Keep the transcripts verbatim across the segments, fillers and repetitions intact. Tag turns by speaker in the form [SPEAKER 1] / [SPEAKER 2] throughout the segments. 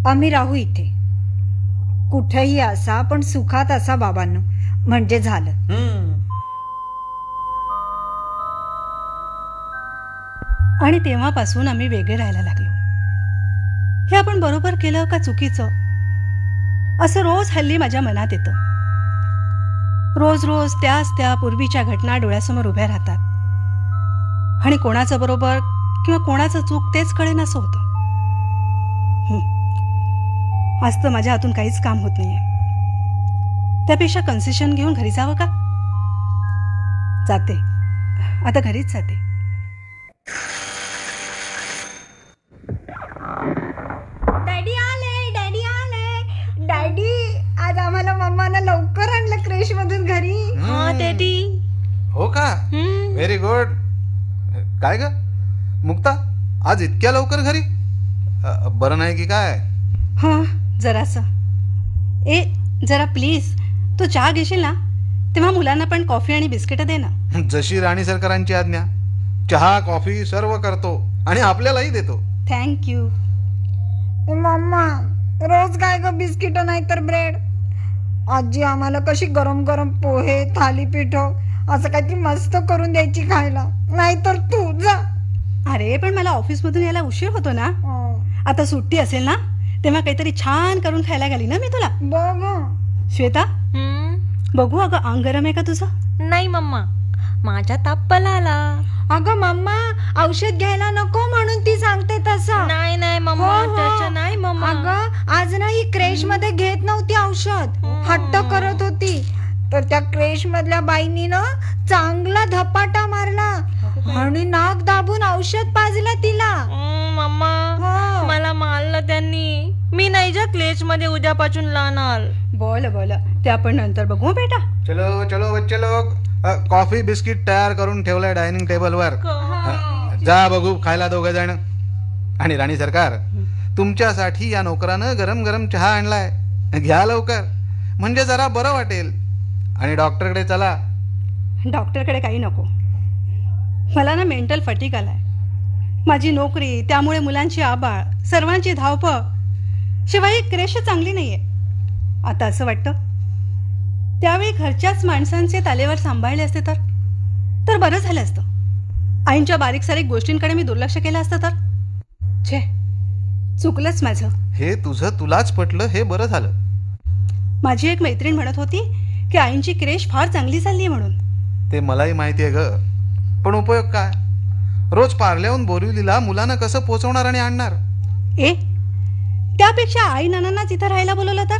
[SPEAKER 1] आम्ही राहू इथे, कुठेही असा पण सुखात असा बाबांनो, म्हणजे झालं.
[SPEAKER 2] आणि तेव्हापासून आम्ही वेगळे राहायला लागलो. हे आपण बरोबर केलं का चुकीचं असं रोज हल्ली माझ्या मनात येतं. रोज रोज त्याच त्या पूर्वीच्या घटना डोळ्यासमोर उभ्या राहतात आणि कोणाचं बरोबर किंवा कोणाचं चूक तेच कळेनासं होतं. आज तर माझ्या हातून काहीच काम होत नाहीये. त्यापेक्षा कन्सेशन घेऊन घरी जावं का? जाते, आता घरीच जाते.
[SPEAKER 1] डॅडी आले, डॅडी आले. डॅडी, आज आम्हाला मम्मानं लवकर आणलं क्रेश मधून घरी.
[SPEAKER 3] हा डॅडी.
[SPEAKER 4] हो का? Very good. काय ग मुक्ता, आज इतक्या लवकर घरी? बरं नाही की काय?
[SPEAKER 2] हा, जरासं. ए जरा प्लीज, तू चहा घेशील ना, तेव्हा मुलांना पण कॉफी आणि बिस्किट दे ना.
[SPEAKER 4] जशी राणी सरकारांची आज्ञा. चहा कॉफी सर्व करतो आणि आपल्यालाही देतो.
[SPEAKER 2] थँक्यू.
[SPEAKER 1] मम्मा, रोज काय ग बिस्किट नाही तर ब्रेड? आजी आम्हाला कशी गरम गरम पोहे, थालीपीठ असं काहीतरी मस्त करून द्यायची खायला. नाहीतर तू जा.
[SPEAKER 2] अरे पण मला ऑफिस मधून यायला उशीर होतो ना. आता सुट्टी असेल ना, तेव्हा काहीतरी छान करून खायला घाली ना मी तुला.
[SPEAKER 1] बघ
[SPEAKER 2] श्वेता, बघू अगं अंग गरम आहे का तुझं?
[SPEAKER 3] नाही मम्मा, माझ्या ताप आला.
[SPEAKER 1] अगं मम्मा, औषध घ्यायला नको म्हणून ती सांगते तसं.
[SPEAKER 3] नाही नाही मम्मा, त्याचं नाही मम्मा.
[SPEAKER 1] अगं आज ना ही क्रेश मध्ये घेत नव्हती औषध, हट्ट करत होती. तर त्या क्रेश मधल्या बाईनी ना चांगला धपाटा मारला आणि नाक दाबून औषध पाजलं तिला.
[SPEAKER 3] मम्मा, मला मारलं त्यांनी. मी नाही जा क्लेश मध्ये उद्यापासून लावणार.
[SPEAKER 2] बोल बोल, ते आपण नंतर बघू बेटा.
[SPEAKER 4] चलो चलो बच्चे लोग, कॉफी बिस्किट तयार करून ठेवलंय डायनिंग टेबल वर. जा बघू खायला दोघ जण. आणि राणी सरकार, तुमच्यासाठी या नोकरानं गरम गरम चहा आणलाय, घ्या लवकर, म्हणजे जरा बरं वाटेल. आणि डॉक्टरकडे चला.
[SPEAKER 2] डॉक्टरकडे काही नको, मला ना मेंटल फटीक आलाय. माझी नोकरी, त्यामुळे मुलांची आबाळ, सर्वांची धावपळ, शिवाय क्रेश चांगली नाहीये. आता असं वाटतं त्यावेळी घरच्याच माणसांचे तालेवर सांभाळले असते तर तर बरं झालं असतं. आईंच्या बारीक सारीक गोष्टींकडे मी दुर्लक्ष केलं असतं तर. छे, चुकलंच माझं.
[SPEAKER 4] हे तुझं तुलाच पटलं हे बरं झालं.
[SPEAKER 2] माझी एक मैत्रीण म्हणत होती की आईंची क्रेश फार चांगली चालली म्हणून.
[SPEAKER 4] ते मलाही माहिती आहे ग, पण उपयोग काय? रोज पार्ल्याहून बोरिवलीला मुलांना कसं पोचवणार आणि आणणार?
[SPEAKER 2] ए, त्यापेक्षा आई नानांनाच इथं राहायला बोलवलं तर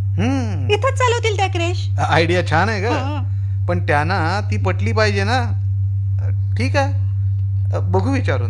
[SPEAKER 2] इथंच चालवतील त्या क्रेश.
[SPEAKER 4] आयडिया छान आहे ग, पण त्यांना ती पटली पाहिजे ना. ठीक आहे, बघू विचारून.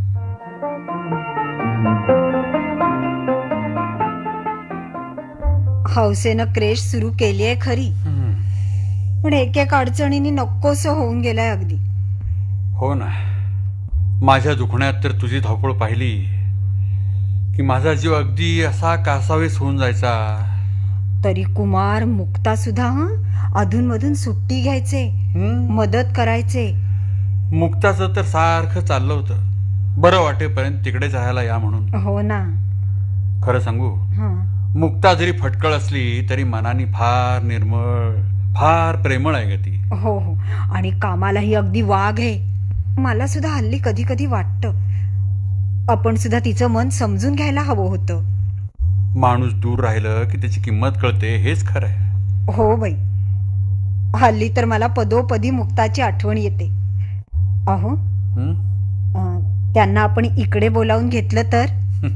[SPEAKER 1] हौसेनं क्रेश सुरू केली आहे खरी, पण एक एक अडचणीने नकोस होऊन गेलाय अगदी.
[SPEAKER 5] हो ना, माझ्या दुखण्यात तर तुझी धावपळ पाहिली की माझा जीव अगदी असा कासावीस होऊन जायचा.
[SPEAKER 1] तरी कुमार, मुक्ता सुद्धा अधून मधून सुट्टी घ्यायचे, मदत करायचे.
[SPEAKER 5] मुक्ताचं तर सारखं चाललं होतं, बरं वाटेपर्यंत तिकडे जायला या म्हणून.
[SPEAKER 1] हो ना.
[SPEAKER 5] खरं सांगू, मुक्ता जरी फटकळ असली तरी मनाने फार निर्मळ, फार प्रेमळ आहे ग ती.
[SPEAKER 1] हो हो, आणि कामालाही अगदी वाघ आहे. मला सुद्धा हल्ली कधी कधी वाटतं आपण सुद्धा तिचं मन समजून घ्यायला हवं होतं.
[SPEAKER 5] माणूस दूर राहिलं की त्याची किंमत कळते, हेच खरं आहे.
[SPEAKER 1] हो बाई, हल्ली तर मला पदोपदी मुक्ताची आठवण येते. अहो, त्यांना आपण इकडे बोलावून घेतलं तर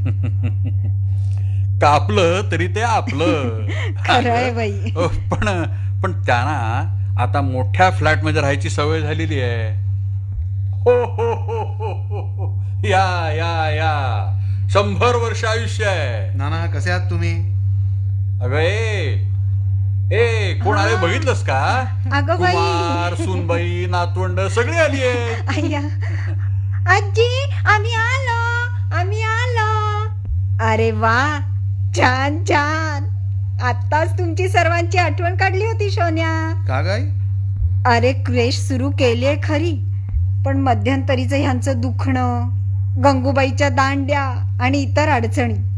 [SPEAKER 5] कापलं तरी ते आपलं.
[SPEAKER 1] खरं आहे बाई.
[SPEAKER 5] पण पण त्यांना आता मोठ्या फ्लॅट मध्ये राहायची सवय झालेली आहे. हो हो हो हो हो, या या या, शंभर वर्ष आयुष्य आहे.
[SPEAKER 4] नाना, कसे आहात तुम्ही?
[SPEAKER 5] अगं ए ए कोण आले बघितलंस का?
[SPEAKER 1] अगं बाई,
[SPEAKER 5] कुमार, सुनबाई, नातवंड सगळी आली आहे.
[SPEAKER 1] आजी, आम्ही आलो, आम्ही आलो. अरे वा, छान छान. आत्ताच तुमची सर्वांची आठवण काढली होती सोन्या.
[SPEAKER 4] का गाई?
[SPEAKER 1] अरे क्रेश सुरू केलीये खरी, पण मध्यंतरीचं ह्यांचं दुखणं, गंगूबाईच्या दांड्या आणि इतर अडचणी